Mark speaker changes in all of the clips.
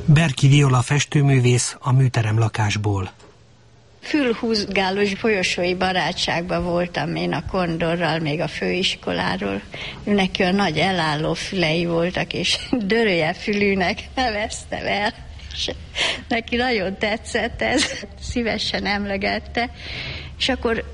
Speaker 1: Berki Viola festőművész a műterem lakásból.
Speaker 2: Fülhúzgálós folyosói barátságban voltam én a Kondorral, még a főiskoláról. Neki a nagy elálló fülei voltak, és Dörölye fülűnek neveztem el. És neki nagyon tetszett ez, szívesen emlegette. És akkor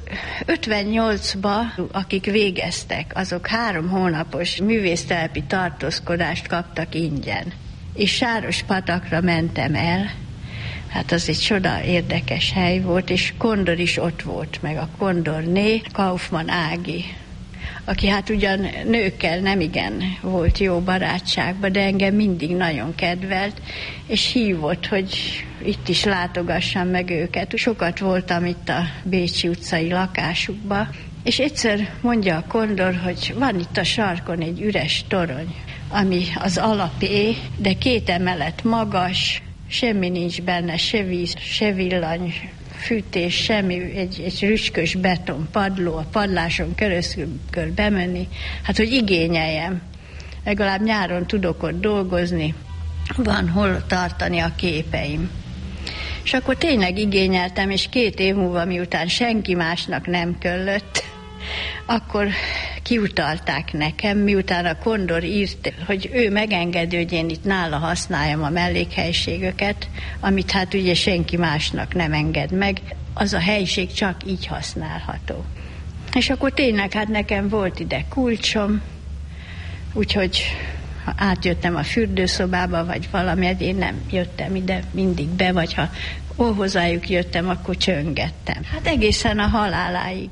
Speaker 2: 58-ban, akik végeztek, azok 3 hónapos művésztelepi tartózkodást kaptak ingyen. És Sárospatakra mentem el. Hát az egy csoda érdekes hely volt, és Kondor is ott volt, meg a Kondorné, Kaufmann Ági, aki hát ugyan nőkkel nem igen volt jó barátságban, de engem mindig nagyon kedvelt, és hívott, hogy itt is látogassam meg őket. Sokat voltam itt a Bécsi utcai lakásukba, és egyszer mondja a Kondor, hogy van itt a sarkon egy üres torony, ami az alapé, de 2 emelet magas, semmi nincs benne, se víz, se villany, fűtés, semmi, egy rücskös beton padló, a padláson keresztül kell bemenni, hát hogy igényeljem. Legalább nyáron tudok ott dolgozni, van hol tartani a képeim. És akkor tényleg igényeltem, és 2 év múlva, miután senki másnak nem kellett, akkor kiutalták nekem, miután a Kondor írt, hogy ő megengedő, hogy én itt nála használjam a mellékhelységöket, amit hát ugye senki másnak nem enged meg, az a helység csak így használható. És akkor tényleg hát nekem volt ide kulcsom, úgyhogy ha átjöttem a fürdőszobába, vagy valami, én nem jöttem ide mindig be, vagy ha hozzájuk jöttem, akkor csöngettem. Hát egészen a haláláig.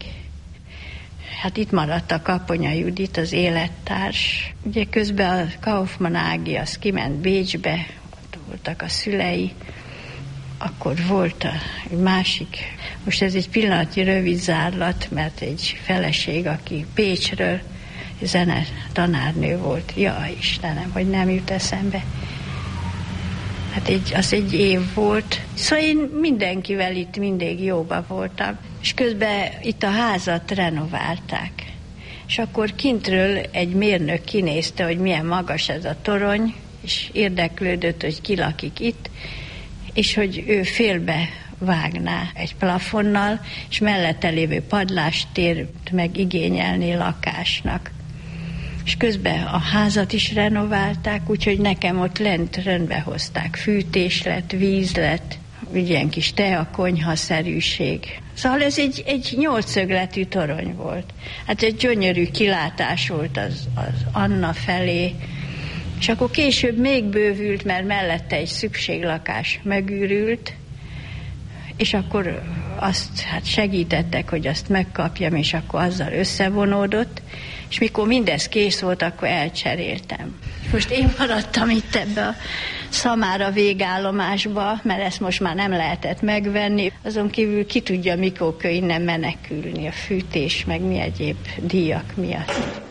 Speaker 2: Hát itt maradt a Kaponya Judit, az élettárs. Ugye közben a Kaufmann Ági az kiment Bécsbe, ott voltak a szülei. Akkor volt egy másik, most ez egy pillanatnyi rövid zárlat, mert egy feleség, aki Pécsről zene tanárnő volt. Ja, Istenem, hogy nem jut eszembe. Hát az egy év volt. Szóval én mindenkivel itt mindig jóba voltam. És közben itt a házat renoválták. És akkor kintről egy mérnök kinézte, hogy milyen magas ez a torony, és érdeklődött, hogy ki lakik itt, és hogy ő félbe vágná egy plafonnal, és mellette lévő padlástért meg igényelné lakásnak. És közben a házat is renoválták, úgyhogy nekem ott lent rendbe hozták. Fűtés lett, víz lett, ilyen kis teakonyha-szerűség. Szóval ez egy 8-szögletű torony volt. Hát egy gyönyörű kilátás volt az Anna felé, és akkor később még bővült, mert mellette egy szükséglakás megűrült, és akkor azt hát segítettek, hogy azt megkapjam, és akkor azzal összevonódott, és mikor mindez kész volt, akkor elcseréltem. Most én maradtam itt ebbe a Szamára végállomásba, mert ezt most már nem lehetett megvenni. Azon kívül ki tudja, mikor kell innen menekülni a fűtés, meg mi egyéb díjak miatt.